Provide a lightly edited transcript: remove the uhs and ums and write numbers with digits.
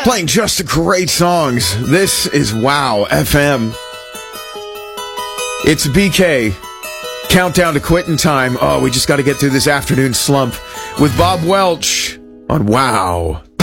Playing just great songs. This is Wow FM. It's BK. Countdown to quitting time. Oh, we just got to get through this afternoon slump with Bob Welch on Wow.